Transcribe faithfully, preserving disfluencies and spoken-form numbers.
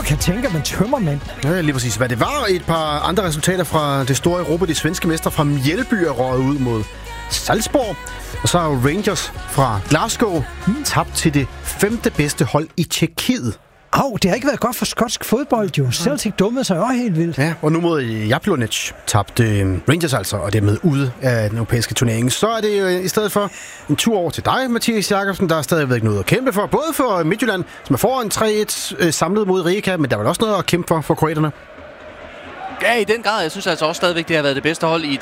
kan tænke, at man tømmermænd. Ja, lige præcis. Hvad det var, et par andre resultater fra det store Europa. De svenske mestre fra Mjällby er røget ud mod Salzburg. Og så har Rangers fra Glasgow mm. tabt til det femte bedste hold i Tjekkiet. Au, det har ikke været godt for skotsk fodbold, jo. Celtic dummede sig også helt vildt. Ja, og nu mod Jablonec tabte øh, Rangers altså, og det er med ude af den europæiske turnering. Så er det øh, i stedet for en tur over til dig, Mathias Jakobsen. Der er stadigvæk noget at kæmpe for, både for Midtjylland, som er foran tre et øh, samlet mod Rijeka, men der er vel også noget at kæmpe for for kroaterne. Ja, i den grad. Jeg synes altså også stadigvæk, det har været det bedste hold i